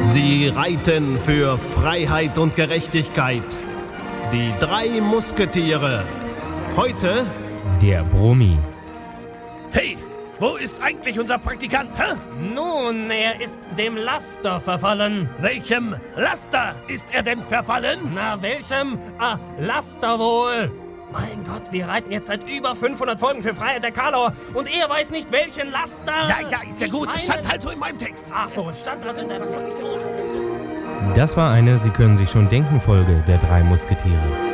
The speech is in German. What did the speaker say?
Sie reiten für Freiheit und Gerechtigkeit. Die 3 Musketiere. Heute der Brummi. Hey, wo ist eigentlich unser Praktikant, hä? Nun, er ist dem Laster verfallen. Welchem Laster ist er denn verfallen? Na, welchem? Laster wohl. Mein Gott, wir reiten jetzt seit über 500 Folgen für Freiheit der Karlauer und er weiß nicht, welchen Laster... Ja, ist ja gut. Es stand halt so in meinem Text. Ach so, es stand also in der... Das war eine Sie können sich schon denken Folge der 3 Musketiere.